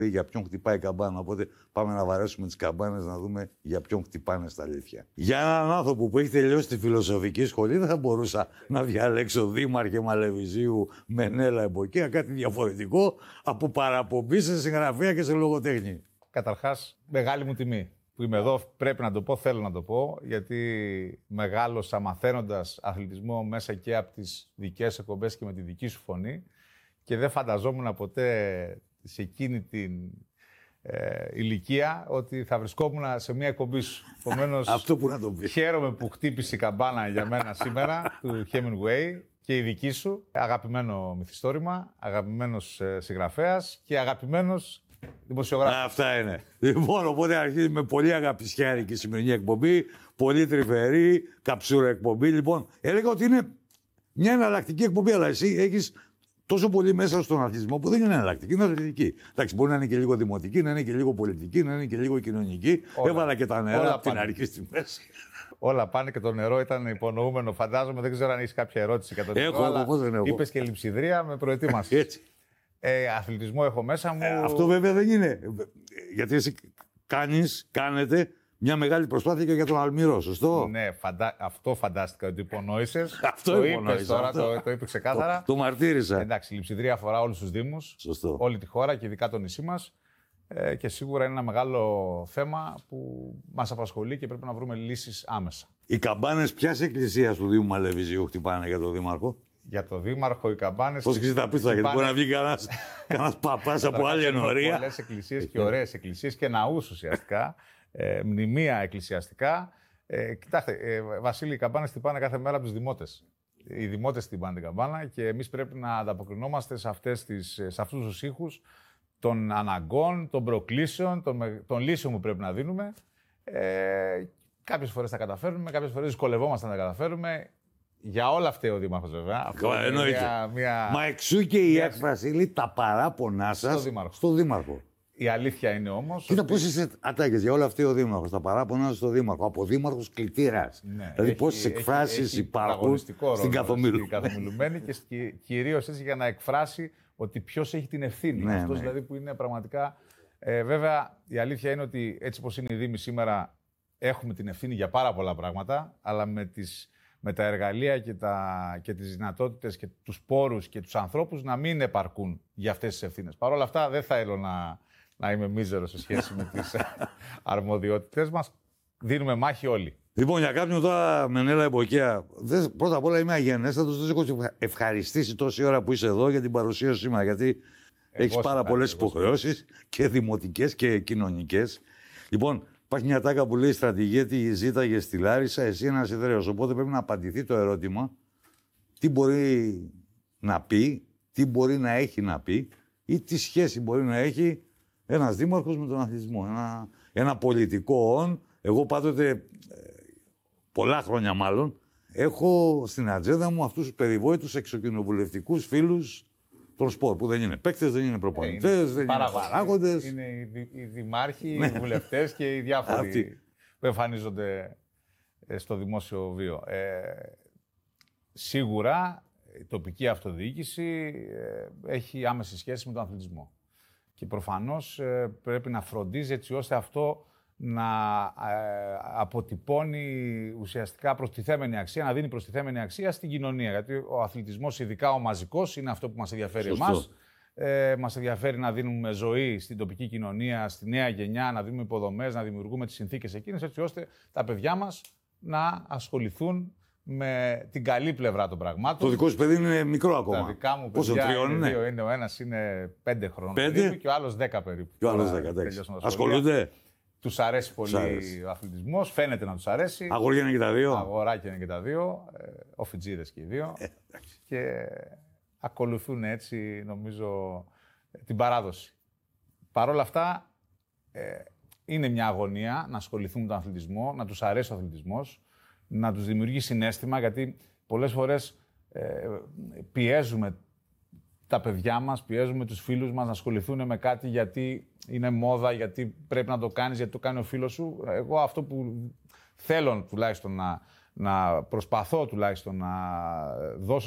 Για ποιον χτυπάει η καμπάνα. Οπότε πάμε να βαρέσουμε τις καμπάνες να δούμε για ποιον χτυπάνε στα αλήθεια. Για έναν άνθρωπο που έχει τελειώσει τη φιλοσοφική σχολή, δεν θα μπορούσα να διαλέξω δήμαρχε Μαλεβιζίου, Μενέλα, Εμποκία, κάτι διαφορετικό από παραπομπή σε συγγραφέα και σε λογοτέχνη. Καταρχάς, μεγάλη μου τιμή που είμαι εδώ. Πρέπει να το πω, θέλω να το πω, γιατί μεγάλωσα μαθαίνοντας αθλητισμό μέσα και από τις δικές εκπομπές και με τη δική σου φωνή. Και δεν φανταζόμουν ποτέ σε εκείνη την ηλικία ότι θα βρισκόμουν σε μια εκπομπή σου. Επομένως, αυτό που να το πει. Χαίρομαι που χτύπησε η καμπάνα για μένα σήμερα του Hemingway και η δική σου. Αγαπημένο μυθιστόρημα, αγαπημένος συγγραφέας και αγαπημένος δημοσιογράφος. Αυτά είναι. Λοιπόν, οπότε αρχίζει με πολύ αγαπησιάρικη η σημερινή εκπομπή, πολύ τρυφερή, καψούρα εκπομπή. Λοιπόν, έλεγα ότι είναι μια εναλλακτική εκπομπή, αλλά εσύ έχεις τόσο πολύ μέσα στον αθλητισμό που δεν είναι εναλλακτική, είναι αθλητική. Εντάξει, μπορεί να είναι και λίγο δημοτική, να είναι και λίγο πολιτική, να είναι και λίγο κοινωνική. Έβαλα και τα νερά από την αρχή στη μέση. Όλα πάνε και το νερό ήταν υπονοούμενο, φαντάζομαι. Δεν ξέρω αν έχει κάποια ερώτηση για το νερό. Έχω. Είπες και λειψιδρία, με προετοίμασες. Έτσι. Αθλητισμό έχω μέσα μου. Αυτό βέβαια δεν είναι. Γιατί εσύ κάνετε μια μεγάλη προσπάθεια και για τον Αλμυρό, σωστό. Ναι, αυτό φαντάστηκα ότι υπονόησες. Αυτό το είπες τώρα, το είπε ξεκάθαρα. Το μαρτύρησα. Εντάξει, η λειψιδρία αφορά όλους τους δήμους, όλη τη χώρα και ειδικά το νησί μας. Και σίγουρα είναι ένα μεγάλο θέμα που μας απασχολεί και πρέπει να βρούμε λύσεις άμεσα. Οι καμπάνες ποιας εκκλησίας του Δήμου Μαλεβιζίου χτυπάνε για τον Δήμαρχο? Για τον Δήμαρχο οι καμπάνες. Πώς ξέρεις τα πίστα, γιατί μπορεί να βγει κανένας παπάς από άλλη ενορία. Πολλές εκκλησίες και ωραίες εκκλησίες και ναούς ουσιαστικά. Μνημεία εκκλησιαστικά. Κοιτάξτε, Βασίλη, οι καμπάνες χτυπάνε κάθε μέρα από τους δημότες. Οι δημότες χτυπάνε την καμπάνα και εμείς πρέπει να ανταποκρινόμαστε σε αυτούς τους ήχους των αναγκών, των προκλήσεων, των λύσεων που πρέπει να δίνουμε. Κάποιες φορές τα καταφέρνουμε, κάποιες φορές δυσκολευόμαστε να τα καταφέρουμε. Για όλα αυτά ο Δήμαρχος, βέβαια. Εννοείται. Μα εξού και η έκφραση, τα παράπονά σας στο Δήμαρχο. Η αλήθεια είναι όμως. Κοίτα πόσες ατάκες για όλα αυτά ο Δήμαρχος. Τα παράπονα σας στο Δήμαρχο. Από Δήμαρχος κλητήρας. Ναι, δηλαδή πόσες εκφράσεις υπάρχουν στην καθομιλουμένη και κυρίως έτσι για να εκφράσει ότι ποιος έχει την ευθύνη. Ναι, αυτός ναι. δηλαδή που είναι πραγματικά. Βέβαια, η αλήθεια είναι ότι έτσι όπως είναι η Δήμη σήμερα, έχουμε την ευθύνη για πάρα πολλά πράγματα, αλλά με τα εργαλεία και τις δυνατότητες και τους πόρους και τους ανθρώπους να μην επαρκούν για αυτές τις ευθύνες. Παρ' όλα αυτά, δεν θέλω να είμαι μίζερος σε σχέση με τις αρμοδιότητες μας. Δίνουμε μάχη όλοι. Λοιπόν, για κάποιον τώρα, Μενέλα Εμποκία, πρώτα απ' όλα είμαι αγενέστατος, δεν έχω ευχαριστήσει τόση ώρα που είσαι εδώ για την παρουσία σου σήμερα, γιατί έχεις πάρα πολλές υποχρεώσεις και δημοτικές και κοινωνικές. Λοιπόν, υπάρχει μια τάκα που λέει στρατηγέτη ζήταγε στη Λάρισα, εσύ ένας Ιδραίος. Οπότε πρέπει να απαντηθεί το ερώτημα τι μπορεί να πει, τι μπορεί να έχει να πει ή τι σχέση μπορεί να έχει ένας δήμαρχος με τον αθλητισμό. Ένα πολιτικό όν. Εγώ πάντοτε, πολλά χρόνια μάλλον, έχω στην ατζέντα μου αυτούς τους περιβόητους εξοκοινοβουλευτικούς φίλους των σπορ, που δεν είναι παίκτες, δεν είναι προπονητές, δεν είναι παράγοντες. Είναι οι δημάρχοι, οι βουλευτές και οι διάφοροι που εμφανίζονται στο δημόσιο βίο. Σίγουρα η τοπική αυτοδιοίκηση έχει άμεση σχέση με τον αθλητισμό. Και προφανώς πρέπει να φροντίζει έτσι ώστε αυτό να αποτυπώνει ουσιαστικά προστιθέμενη αξία, να δίνει προστιθέμενη αξία στην κοινωνία. Γιατί ο αθλητισμός, ειδικά ο μαζικός, είναι αυτό που μας ενδιαφέρει εμάς. Μας ενδιαφέρει να δίνουμε ζωή στην τοπική κοινωνία, στη νέα γενιά, να δίνουμε υποδομές, να δημιουργούμε τις συνθήκες εκείνες, έτσι ώστε τα παιδιά μας να ασχοληθούν με την καλή πλευρά των πραγμάτων. Το δικό σου παιδί είναι μικρό ακόμα. Τα δικά μου παιδιά είναι δύο. Ο ένας είναι 5 χρόνων περίπου, και ο άλλος 10 περίπου. Και ο άλλος 10. Ασχολούνται. Τους αρέσει πολύ ο αθλητισμός, φαίνεται να τους αρέσει. Αγόρια είναι και τα δύο. Αγοράκια είναι και τα δύο. Οφιτζίδες και οι δύο. Και ακολουθούν έτσι, νομίζω, την παράδοση. Παρ' όλα αυτά, είναι μια αγωνία να ασχοληθούν με τον αθλητισμό, να τους αρέσει ο αθλητισμός, να τους δημιουργεί συναίσθημα, γιατί πολλές φορές πιέζουμε τα παιδιά μας, πιέζουμε τους φίλους μας να ασχοληθούν με κάτι γιατί είναι μόδα, γιατί πρέπει να το κάνεις, γιατί το κάνει ο φίλος σου. Εγώ αυτό που θέλω τουλάχιστον να προσπαθώ τουλάχιστον να δώσω